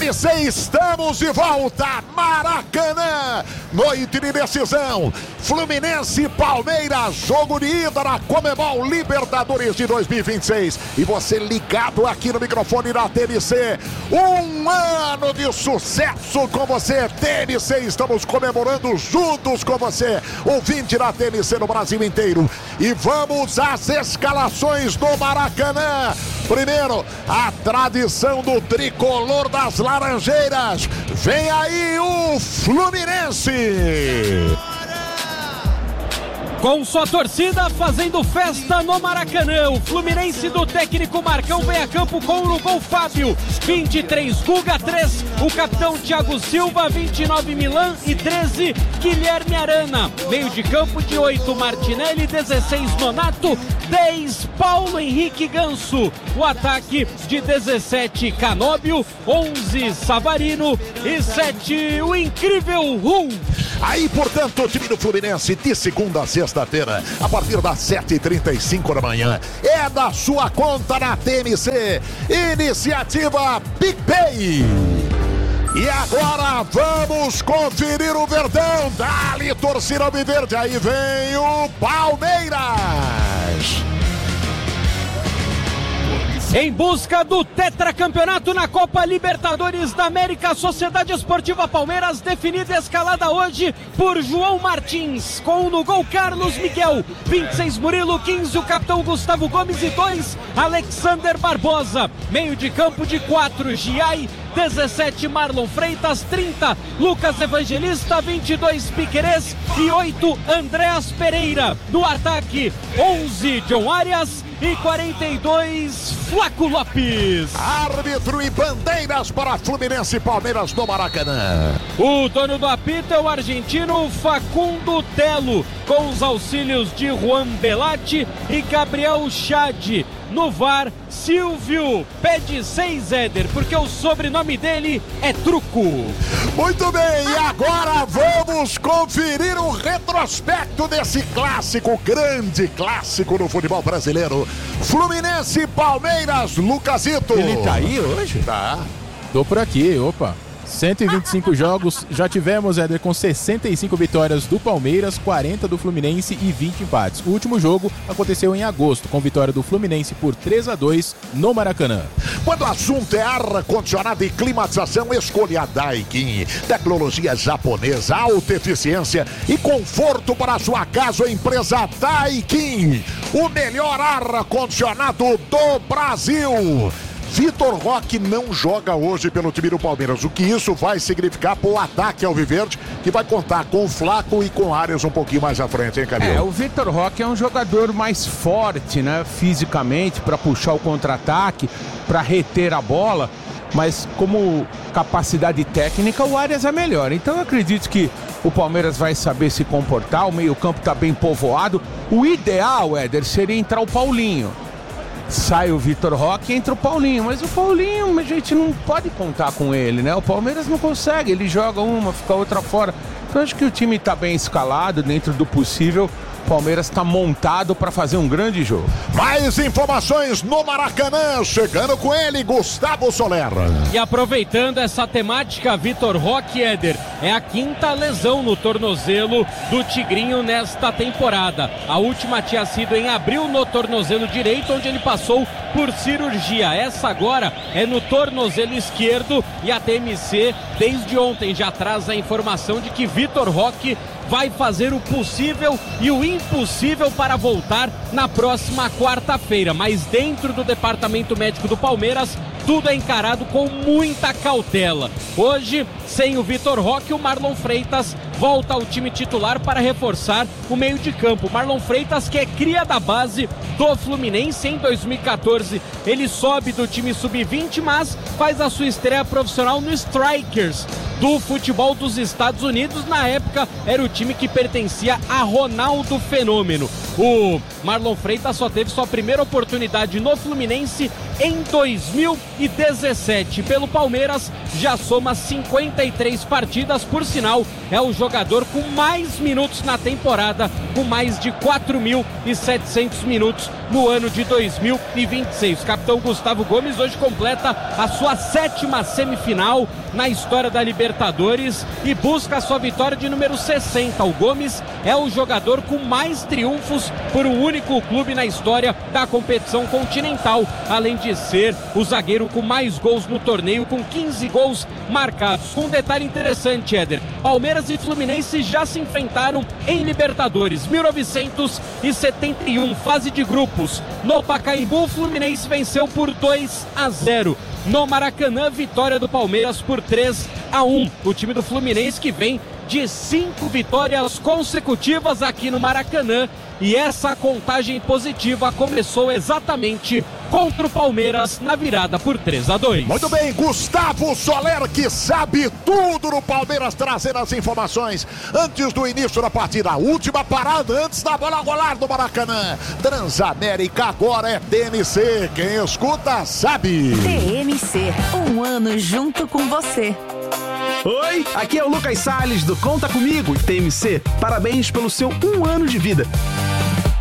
TMC, estamos de volta. Maracanã, noite de decisão. Fluminense e Palmeiras, jogo de ida na Conmebol Libertadores de 2026. E você ligado aqui no microfone da TMC. Um ano de sucesso com você, TMC. Estamos comemorando juntos com você, ouvinte da TMC no Brasil inteiro. E vamos às escalações do Maracanã. Primeiro, a tradição do tricolor das Laranjeiras. Vem aí o Fluminense. Com sua torcida fazendo festa no Maracanã, o Fluminense do técnico Marcão vem a campo com no gol Fábio, 23 Guga, 3 o capitão Thiago Silva, 29 Milan e 13 Guilherme Arana. Meio de campo de 8 Martinelli, 16 Nonato, 10 Paulo Henrique Ganso. O ataque de 17 Canóbio, 11 Savarino e 7 o incrível Hulk. Aí, portanto, o time do Fluminense de segunda a sexta-feira, a partir das 7h35 da manhã, é da sua conta na TMC. Iniciativa PicPay. E agora vamos conferir o Verdão. Dali, torcida alviverde. Aí vem o Palmeiras. Em busca do tetracampeonato na Copa Libertadores da América, a Sociedade Esportiva Palmeiras definida e escalada hoje por João Martins, com no gol Carlos Miguel, 26 Murilo, 15 o capitão Gustavo Gomes e 2 Alexander Barbosa. Meio de campo de 4 Giai, 17 Marlon Freitas, 30 Lucas Evangelista, 22 Piquerez e 8 Andréas Pereira. No ataque, 11 John Arias e 42 Flaco Lopes. Árbitro e bandeiras para Fluminense e Palmeiras no Maracanã. O dono do apito é o argentino Facundo Telo, com os auxílios de Juan Belatti e Gabriel Chad. No VAR, Silvio pede 6 Éder, porque o sobrenome dele é Truco. Muito bem, e agora vamos conferir o retrospecto desse clássico, grande clássico no futebol brasileiro. Fluminense e Palmeiras, Lucasito. Ele tá aí hoje? Tá. Tô por aqui, opa. 125 jogos, já tivemos, Éder, com 65 vitórias do Palmeiras, 40 do Fluminense e 20 empates. O último jogo aconteceu em agosto, com vitória do Fluminense por 3-2 no Maracanã. Quando o assunto é ar-condicionado e climatização, escolha a Daikin. Tecnologia japonesa, alta eficiência e conforto para a sua casa ou empresa. Daikin, o melhor ar-condicionado do Brasil. Vitor Roque não joga hoje pelo time do Palmeiras. O que isso vai significar para o ataque alviverde, que vai contar com o Flaco e com Arias um pouquinho mais à frente, hein, Calil? O Vitor Roque é um jogador mais forte, né, fisicamente, para puxar o contra-ataque, para reter a bola, mas como capacidade técnica, o Arias é melhor. Então eu acredito que o Palmeiras vai saber se comportar, o meio-campo está bem povoado. O ideal, Éder, seria entrar o Paulinho. Sai o Vitor Roque e entra o Paulinho, mas o Paulinho a gente não pode contar com ele, né? O Palmeiras não consegue, ele joga uma, fica outra fora. Então acho que o time está bem escalado, dentro do possível. O Palmeiras está montado para fazer um grande jogo. Mais informações no Maracanã, chegando com ele, Gustavo Soler. E aproveitando essa temática, Vitor Roque, Éder, é a 5ª lesão no tornozelo do Tigrinho nesta temporada. A última tinha sido em abril no tornozelo direito, onde ele passou por cirurgia. Essa agora é no tornozelo esquerdo e a TMC desde ontem já traz a informação de que Vitor Roque vai fazer o possível e o impossível para voltar na próxima quarta-feira, mas dentro do departamento médico do Palmeiras tudo é encarado com muita cautela. Hoje, sem o Vitor Roque, o Marlon Freitas volta ao time titular para reforçar o meio de campo. Marlon Freitas, que é cria da base do Fluminense em 2014, ele sobe do time sub-20, mas faz a sua estreia profissional no Strikers do futebol dos Estados Unidos. Na época era o time que pertencia a Ronaldo Fenômeno. O Marlon Freitas só teve sua primeira oportunidade no Fluminense em 2017. Pelo Palmeiras, já soma 53 partidas, por sinal, é o jogador com mais minutos na temporada, com mais de 4.700 minutos no ano de 2026. O capitão Gustavo Gomes hoje completa a sua 7ª semifinal na história da Libertadores e busca a sua vitória de número 60. O Gomes é o jogador com mais triunfos por um único clube na história da competição continental, além de ser o zagueiro com mais gols no torneio, com 15 gols marcados. Um detalhe interessante, Éder: Palmeiras e Fluminense já se enfrentaram em Libertadores 1971, fase de grupos. No Pacaembu, o Fluminense venceu por 2-0. No Maracanã, vitória do Palmeiras por 3-1. O time do Fluminense que vem de 5 vitórias consecutivas aqui no Maracanã, e essa contagem positiva começou exatamente contra o Palmeiras na virada por 3-2. Muito bem, Gustavo Soler, que sabe tudo no Palmeiras, trazendo as informações antes do início da partida. A última parada antes da bola rolar do Maracanã. Transamérica agora é TMC. Quem escuta sabe. TMC, um ano junto com você. Oi, aqui é o Lucas Salles do Conta Comigo, TMC. Parabéns pelo seu 1 ano de vida.